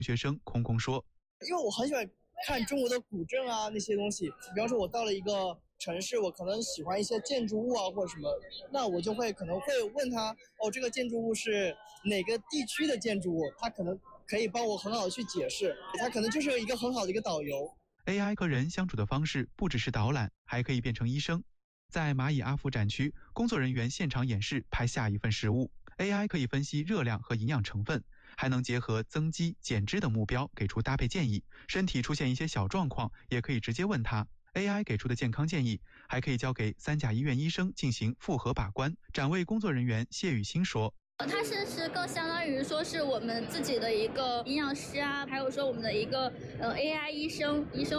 学生空空说：“ 因为我很喜欢看中国的古镇啊那些东西，比方说我到了一个城市，我可能喜欢一些建筑物啊或者什么，那我就可能会问他，哦，这个建筑物是哪个地区的建筑物，他可能可以帮我很好的去解释，他可能就是一个很好的一个导游。” AI 和人相处的方式不只是导览，还可以变成医生。在蚂蚁阿福展区，工作人员现场演示拍下一份食物 ，AI 可以分析热量和营养成分，还能结合增肌、减脂等目标给出搭配建议。身体出现一些小状况，也可以直接问他。AI 给出的健康建议，还可以交给3甲医院医生进行复核把关。展位工作人员谢雨欣说。 它其实更相当于说是我们自己的一个营养师啊，还有说我们的一个AI 医生